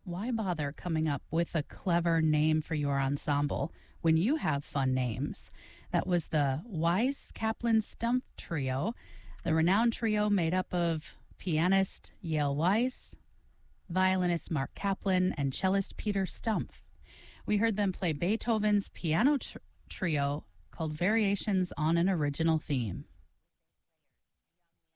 why bother coming up with a clever name for your ensemble when you have fun names? That was the Weiss Kaplan Stumpf Trio, the renowned trio made up of pianist Yale Weiss, violinist Mark Kaplan, and cellist Peter Stumpf. We heard them play Beethoven's piano trio called Variations on an Original Theme.